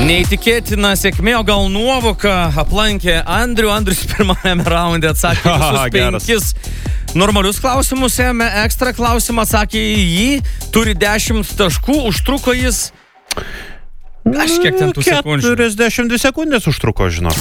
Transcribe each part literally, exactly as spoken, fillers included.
Neįtikėtina sėkmė, o gal nuovoka aplankė Andrių. Andrius pirmajame raunde atsakė visus penkis normalius klausimus, ėmė ekstra klausimą, atsakė į jį, turi dešimt taškų, užtruko jis kažkiek ten tų sekundžių. keturiasdešimt dvi sekundės užtruko, žinok.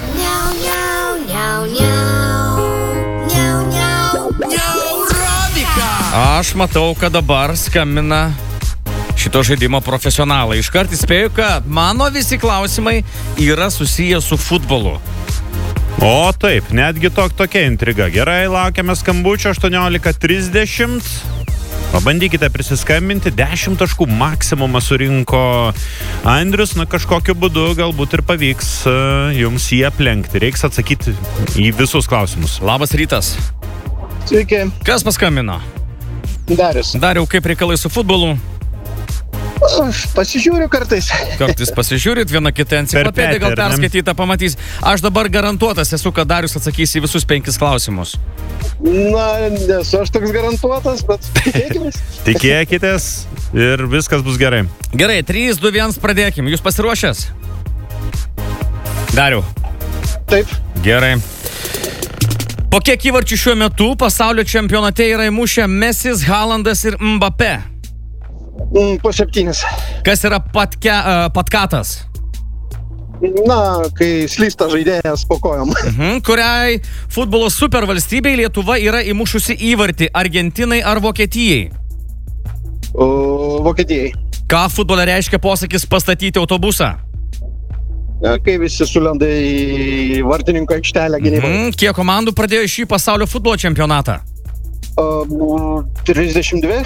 Aš matau, kad dabar skambina šito žaidimo profesionalai. Iškart įspėju, kad mano visi klausimai yra susiję su futbolu. O taip, netgi tok, tokia intriga. Gerai, laukiame skambučio aštuoniolika trisdešimt. Pabandykite prisiskambinti. dešimt taškų maksimumą surinko Andrius. Na, kažkokiu būdu galbūt ir pavyks uh, jums jį aplenkti. Reiks atsakyti į visus klausimus. Labas rytas. Sveiki. Kas paskambino? Darius. Dariau, kaip reikalai su futbolu? Aš pasižiūriu kartais. Kartais pasižiūrit, vieną kitą enciklopediją gal perskaitytą pamatys. Aš dabar garantuotas esu, kad Darius atsakys į visus penkis klausimus. Na, nesu aš toks garantuotas, bet tikėkimės. Tikėkitės ir viskas bus gerai. Gerai, trys, du, vienas, pradėkim. Jūs pasiruošęs? Dariau. Taip. Gerai. Po kiek įvarčių šiuo metu pasaulio čempionate yra įmušę Mesis, Haalandas ir Mbappé? Mm, po septynis. Kas yra patke, uh, patkatas? Na, kai slysta žaidėjas po kojom. Mhm. Kuriai futbolo supervalstybei Lietuva yra įmušusi įvartį? Argentinai ar Vokietijai? O, Vokietijai. Ką futbole reiškia posakis pastatyti autobusą? Kai visi sulenda į vartininko aikštelę gynybai. Mhm. Kiek komandų pradėjo šį pasaulio futbolo čempionatą? O, trisdešimt dvi.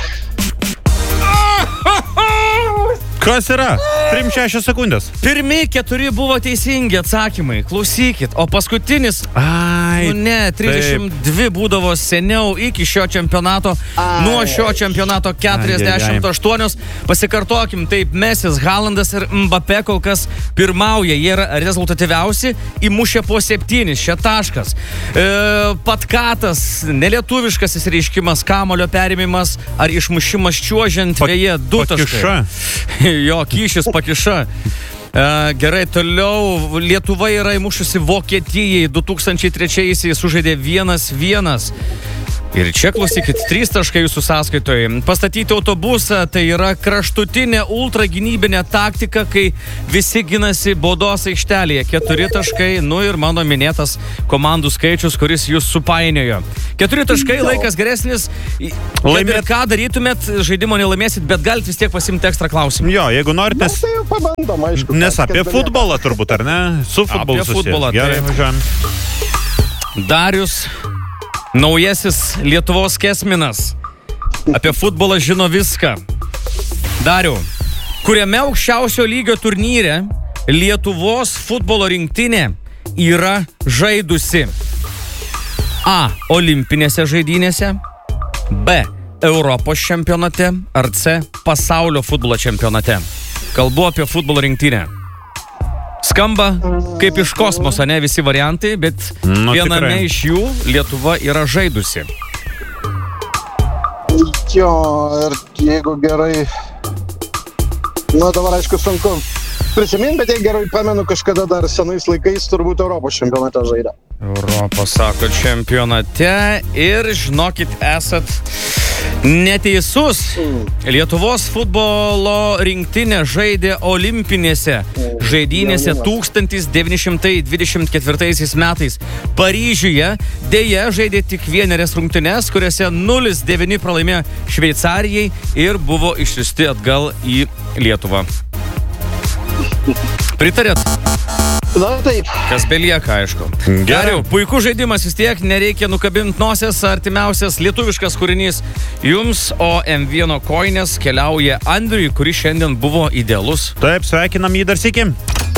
Kas yra? trim šešios sekundės. Pirmi keturi buvo teisingi atsakymai. Klausykit. O paskutinis... Ai, nu ne, trisdešimt dvi taip. Būdavo seniau iki šio čempionato. Ai. Nuo šio čempionato keturiasdešimt aštuoni. Pasikartokim, taip, Mesis, Haalandas ir Mbappé kol kas pirmauja. Jie yra rezultatyviausi, įmušė po septynis. Šia taškas. E, patkatas, nelietuviškas įsireiškimas, kamulio perėmimas ar išmušimas čiuožiant pa, vėje. Du taškai. Jo, kyšis pakiša. E, gerai, toliau. Lietuva yra įmušusi Vokietijai. du tūkstančiai trečiaisiais sužaidė vienas vienas. Ir čia, klausykit, trys taškai jūsų sąskaitoje. Pastatyti autobusą tai yra kraštutinė ultragynybinė taktika, kai visi ginasi baudos aikštelėje. Keturi taškai, nu ir mano minėtas komandų skaičius, kuris jūs supainiojo. Keturi taškai, laikas geresnis. Laimėt, ką darytumėt, žaidimo nelaimėsit, bet galite vis tiek pasimti ekstra klausimą. Jo, jeigu norite... Nes tai jau pabandom, aišku. Nes apie futbolą turbūt, ar ne? Su futbolu susijęs. Apie futbolą, gerai, tai. važiuojam. Darius... Naujasis Lietuvos kesminas. Apie futbolą žino viską. Dariau, kuriame aukščiausio lygio turnyre Lietuvos futbolo rinktinė yra žaidusi? A. Olimpinėse žaidynėse, B. Europos čempionate ar C. Pasaulio futbolo čempionate. Kalbu apie futbolo rinktinę. Skamba kaip iš kosmoso, ne visi variantai, bet nu, viename tikrai. Iš jų Lietuva yra žaidusi. Jo, ir jeigu gerai... Nu, dabar aišku sunku prisiminti, bet jeigu gerai pamenu, kažkada dar senais laikais turbūt Europos čempionate žaidė. Europos, sako, čempionate ir, žinokit, esat neteisus. Lietuvos futbolo rinktinė žaidė olimpinėse žaidynėse tūkstantis devyni šimtai dvidešimt ketvirtaisiais metais Paryžiuje. Deja, žaidė tik vienerias rungtynes, kuriuose nulis devyni pralaimėjo Šveicarijai ir buvo išsiųsti atgal į Lietuvą. Pritarėt? Na, taip. Kas belieka, aišku. Geriau, puikus žaidimas vis tiek, nereikia nukabinti nosies, artimiausias lietuviškas kūrinys jums, o M vienas koinės keliauja Andriui, kuris šiandien buvo idealus. Taip, sveikinam jį dar sykį.